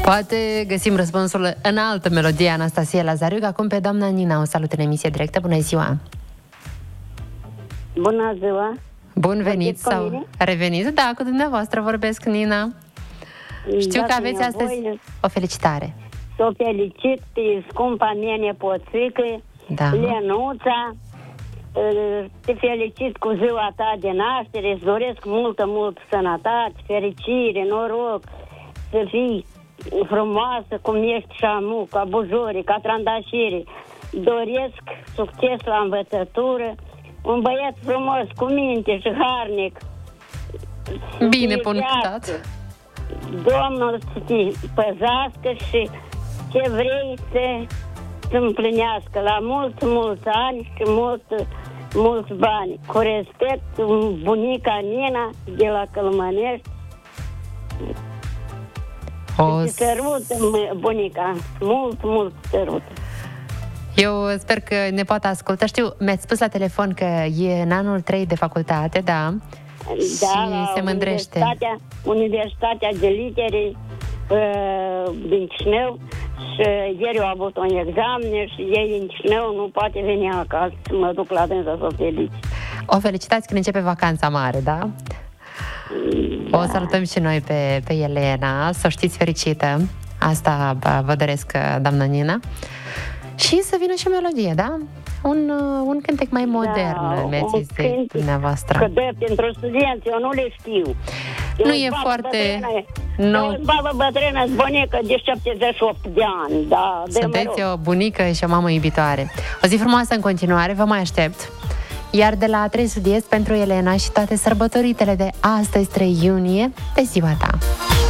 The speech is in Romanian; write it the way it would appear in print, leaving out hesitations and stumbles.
Poate găsim răspunsul în altă melodie, Anastasia Lazariuc. Acum pe doamna Nina o salut în emisie directă. Bună ziua! Bună ziua! Bun venit sau revenit. Da, cu dumneavoastră vorbesc, Nina. Știu că aveți astăzi o felicitare. Să o felicit pe scumpa mea nepoțică, Lenuța. Te felicit cu ziua ta de naștere. Îți doresc multă sănătate, fericire, noroc, să fii frumoasă cum ești și amu, ca bujori, ca trandașiri. Doresc succes la învățătură, un băiat frumos, cu minte și harnic. Bine punctat. Domnul să te păzească și ce vrei să împlinească la mulți ani și mulți bani. Cu respect, bunica Nina de la Călmănești. Și sărută bunica, mult sărută. Eu sper că ne poate asculta. Știu, mi-ați spus la telefon că e în anul 3 de facultate, da? Și se mândrește. Universitatea de Litere din Chișinău. Și ieri au avut un examen și ei în Chișinău nu poate veni acasă. Mă duc la dânsă să o felicit. O felicitați când începe vacanța mare, da? O salutăm și noi pe Elena, să o știți fericită. Asta vă doresc, doamna Nina. Și să vină și o melodie, da? Un cântec mai modern, mi-ați zis dumneavoastră. Că pentru studenți, eu nu le știu. Nu e foarte... Eu babă bătrână, bunică de 78 de ani. Da, sunteți o bunică și o mamă iubitoare. O zi frumoasă în continuare, vă mai aștept. Iar de la 3 Sud-Est pentru Elena și toate sărbătoritele de astăzi, 3 iunie, pe ziua ta.